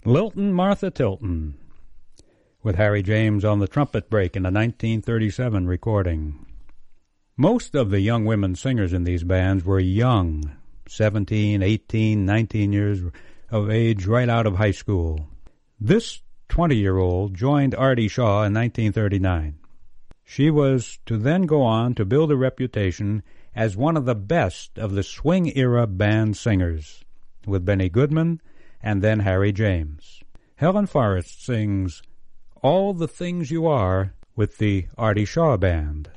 Lilton Martha Tilton, with Harry James on the trumpet break in a 1937 recording. Most of the young women singers in these bands were young, 17, 18, 19 years of age, right out of high school. This 20-year-old joined Artie Shaw in 1939. She was to then go on to build a reputation as one of the best of the swing-era band singers, with Benny Goodman and then Harry James. Helen Forrest sings All the Things You Are with the Artie Shaw Band.